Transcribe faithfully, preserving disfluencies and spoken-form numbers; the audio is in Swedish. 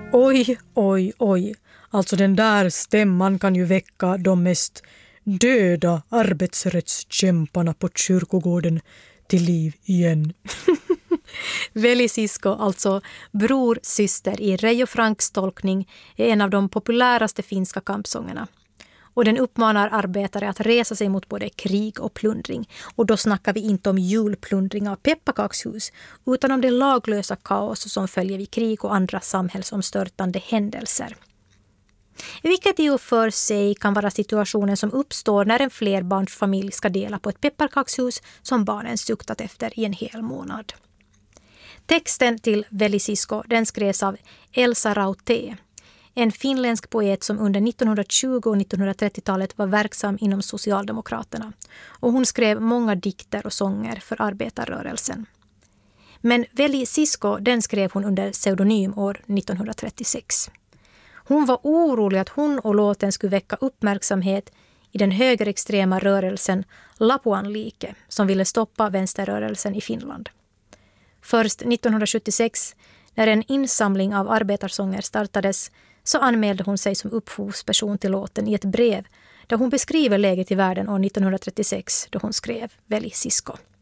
Oj, oj, oj. Alltså den där stämman kan ju väcka de mest döda arbetsrättskämparna på kyrkogården till liv igen. Veli Sisko, alltså bror, syster i Reijo Franks tolkning, är en av de populäraste finska kampsångerna. Och den uppmanar arbetare att resa sig mot både krig och plundring. Och då snackar vi inte om julplundring av pepparkakshus, utan om det laglösa kaos som följer vid krig och andra samhällsomstörtande händelser. Vilket i och för sig kan vara situationen som uppstår när en flerbarnsfamilj ska dela på ett pepparkakshus som barnen suktat efter i en hel månad. Texten till Veli Sisko, den skrevs av Elsa Raute, en finländsk poet som under nittonhundratjugo- och nittonhundratrettiotalet var verksam inom Socialdemokraterna. Och hon skrev många dikter och sånger för arbetarrörelsen. Men Veli Sisko, den skrev hon under pseudonym år nittonhundratrettiosex. Hon var orolig att hon och låten skulle väcka uppmärksamhet i den högerextrema rörelsen Lapuan-liike som ville stoppa vänsterrörelsen i Finland. Först nittonhundrasjuttiosex, när en insamling av arbetarsånger startades, så anmälde hon sig som upphovsperson till låten i ett brev där hon beskriver läget i världen år nittonhundratrettiosex då hon skrev Veli Sisko.